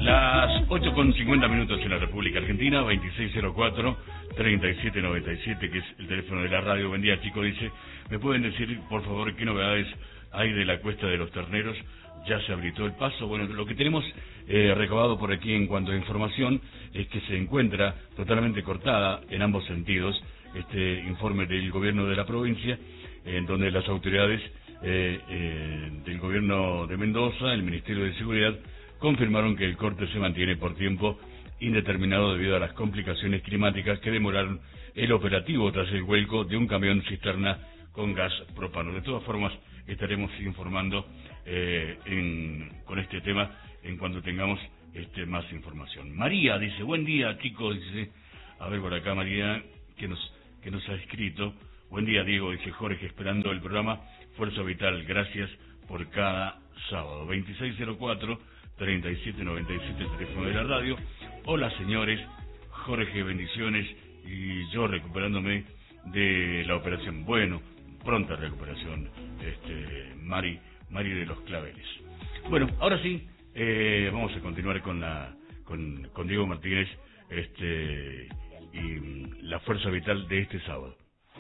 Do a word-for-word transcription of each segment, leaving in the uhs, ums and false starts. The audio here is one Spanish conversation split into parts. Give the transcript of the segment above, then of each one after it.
Las ocho con cincuenta minutos en la República Argentina, veintiséis cero cuatro, treinta y siete noventa y siete, que es el teléfono de la radio. Buen día, chicos, dice, ¿me pueden decir, por favor, qué novedades hay de la Cuesta de los Terneros? Ya se habilitó el paso. Bueno, lo que tenemos eh, recabado por aquí en cuanto a información es que se encuentra totalmente cortada en ambos sentidos este informe del gobierno de la provincia, en donde las autoridades eh, eh, del gobierno de Mendoza, el Ministerio de Seguridad, confirmaron que el corte se mantiene por tiempo indeterminado debido a las complicaciones climáticas que demoraron el operativo tras el vuelco de un camión cisterna con gas propano. De todas formas, estaremos informando eh, en, con este tema en cuanto tengamos este, más información. María dice, buen día, chicos, dice, a ver por acá María, que nos, que nos ha escrito. Buen día, Diego, dice Jorge, esperando el programa Fuerza Vital, gracias por cada sábado. veintiséis cero cuatro, treinta y siete noventa y siete, el teléfono de la radio. Hola, señores, Jorge, bendiciones, y yo recuperándome de la operación. Bueno, pronta recuperación, este, Mari, Mari de los Claveles. Bueno, ahora sí, eh, vamos a continuar con la, con, con Diego Martínez, este, y la Fuerza Vital de este sábado.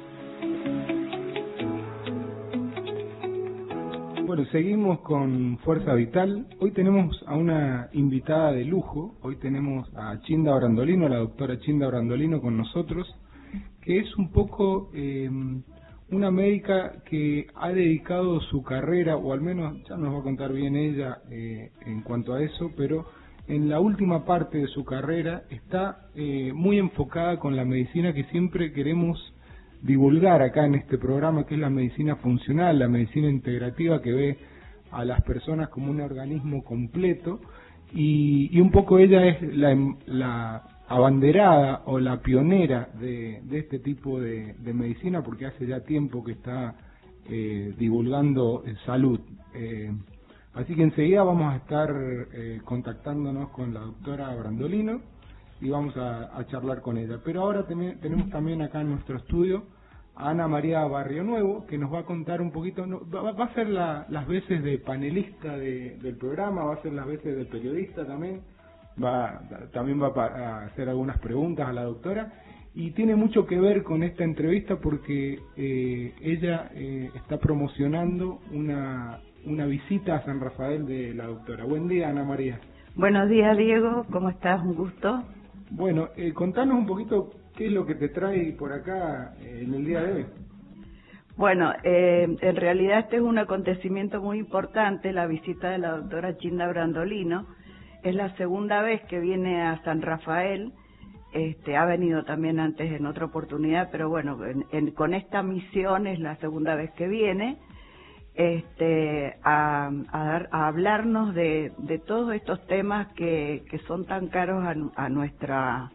Bueno, seguimos con Fuerza Vital. Hoy tenemos a una invitada de lujo. Hoy tenemos a Chinda Brandolino, la doctora Chinda Brandolino con nosotros, que es un poco eh, una médica que ha dedicado su carrera, o al menos ya nos va a contar bien ella eh, en cuanto a eso, pero en la última parte de su carrera está eh, muy enfocada con la medicina que siempre queremos divulgar acá en este programa, que es la medicina funcional, la medicina integrativa, que ve a las personas como un organismo completo, y, y un poco ella es la, la abanderada o la pionera de, de este tipo de, de medicina, porque hace ya tiempo que está eh, divulgando eh, salud. Eh, así que enseguida vamos a estar eh, contactándonos con la doctora Brandolino y vamos a, a charlar con ella. Pero ahora ten, tenemos también acá en nuestro estudio a Ana María Barrio Nuevo, que nos va a contar un poquito, no, va, va a ser la, las veces de panelista de, del programa, va a ser las veces de periodista también, va también va a hacer algunas preguntas a la doctora, y tiene mucho que ver con esta entrevista porque eh, ella eh, está promocionando una, una visita a San Rafael de la doctora. Buen día, Ana María. Buenos días, Diego, ¿cómo estás? Un gusto. Bueno, eh, contanos un poquito qué es lo que te trae por acá eh, en el día de hoy. Bueno, eh, en realidad este es un acontecimiento muy importante, la visita de la doctora Chinda Brandolino. Es la segunda vez que viene a San Rafael, este, ha venido también antes en otra oportunidad, pero bueno, en, en, con esta misión es la segunda vez que viene. Este, a, a, dar, a hablarnos de, de todos estos temas que, que son tan caros a, a nuestra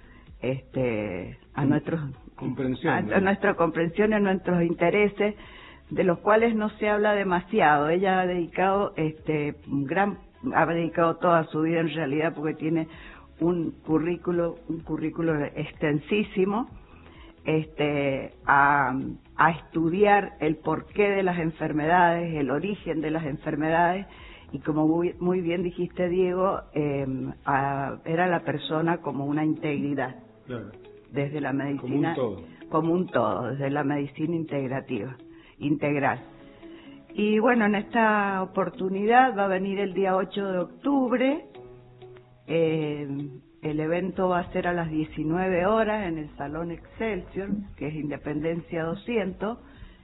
este, a nuestros comprensión, a, a nuestra comprensión y a nuestros intereses, de los cuales no se habla demasiado. Ella ha dedicado este un gran ha dedicado toda su vida en realidad, porque tiene un currículo un currículo extensísimo, este a, a estudiar el porqué de las enfermedades, el origen de las enfermedades, y como muy, muy bien dijiste, Diego, eh, a, era la persona como una integridad, claro, desde la medicina como un todo, como un todo, desde la medicina integrativa, integral. Y bueno, en esta oportunidad va a venir el día ocho de octubre, eh, el evento va a ser a las diecinueve horas en el Salón Excelsior, que es Independencia doscientos,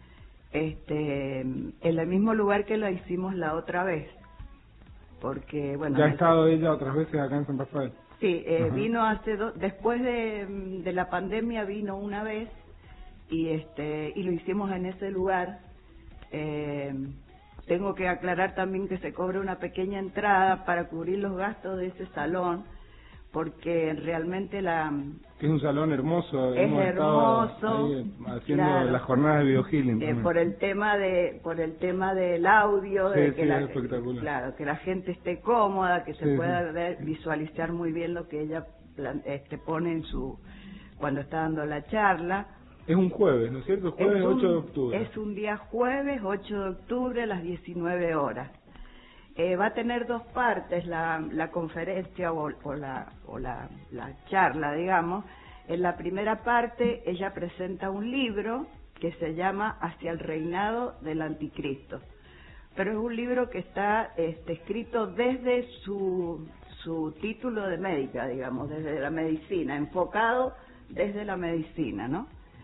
este, en el mismo lugar que la hicimos la otra vez, porque bueno... ¿Ya ha estado ella otras veces acá en San Rafael? Sí, eh, vino hace dos, después de, de la pandemia vino una vez, y este y lo hicimos en ese lugar. Eh, tengo que aclarar también que se cobra una pequeña entrada para cubrir los gastos de ese salón, porque realmente la... Es un salón hermoso, es hemos hermoso, estado ahí haciendo claro, las jornadas de biohealing. Eh, por el tema de por el tema del audio, sí, de que sí, la, es espectacular. Claro, que la gente esté cómoda, que se sí, pueda sí. ver, visualizar muy bien lo que ella este, pone en su cuando está dando la charla. Es un jueves, ¿no es cierto? Jueves es un, ocho de octubre. Es un día jueves ocho de octubre a las diecinueve horas. Eh, va a tener dos partes la, la conferencia o, o, la, o la, la charla, digamos. En la primera parte ella presenta un libro que se llama Hacia el reinado del anticristo, pero es un libro que está este, escrito desde su, su título de médica, digamos, desde la medicina, enfocado desde la medicina, ¿no?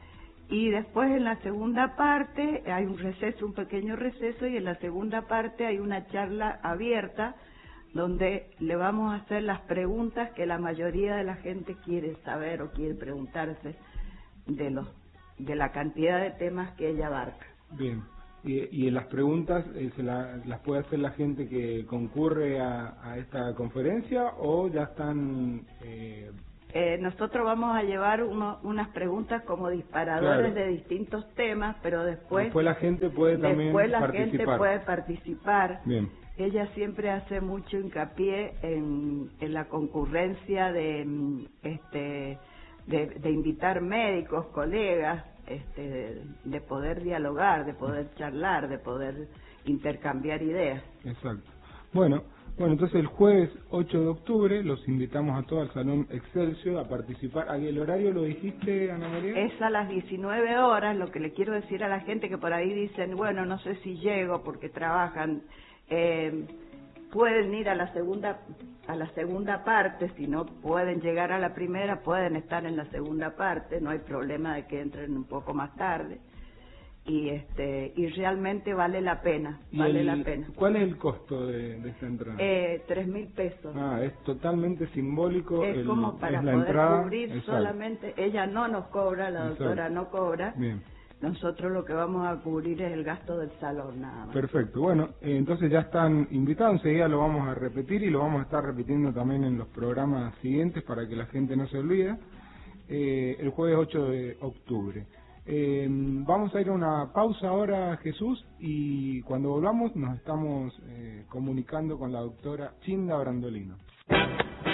Y después en la segunda parte hay un receso, un pequeño receso, y en la segunda parte hay una charla abierta donde le vamos a hacer las preguntas que la mayoría de la gente quiere saber o quiere preguntarse de los de la cantidad de temas que ella abarca. Bien. Y, y las preguntas eh, se la, las puede hacer la gente que concurre a, a esta conferencia, o ya están... Eh... Eh, nosotros vamos a llevar uno, unas preguntas como disparadores, claro, de distintos temas, pero después... Después la gente puede también después la participar. gente puede participar. Bien. Ella siempre hace mucho hincapié en, en la concurrencia de, este, de, de invitar médicos, colegas, este, de, de poder dialogar, de poder charlar, de poder intercambiar ideas. Exacto. Bueno, bueno, entonces el jueves ocho de octubre los invitamos a todo al Salón Excelsior a participar. ¿El horario lo dijiste, Ana María? Es a las diecinueve horas. Lo que le quiero decir a la gente que por ahí dicen, bueno, no sé si llego porque trabajan... Eh, pueden ir a la segunda a la segunda parte. Si no pueden llegar a la primera, pueden estar en la segunda parte, no hay problema de que entren un poco más tarde, y este y realmente vale la pena, vale el, la pena. ¿Cuál es el costo de, de esta entrada? Eh, tres mil pesos. Ah, es totalmente simbólico. Es el, como para es la poder entrada, cubrir. exacto. Solamente, ella no nos cobra, la Exacto. doctora no cobra. Bien. Nosotros lo que vamos a cubrir es el gasto del salón, nada más. Perfecto. Bueno, eh, entonces ya están invitados. Enseguida lo vamos a repetir y lo vamos a estar repitiendo también en los programas siguientes para que la gente no se olvide. Eh, el jueves ocho de octubre. Eh, vamos a ir a una pausa ahora, Jesús, y cuando volvamos nos estamos eh, comunicando con la doctora Chinda Brandolino.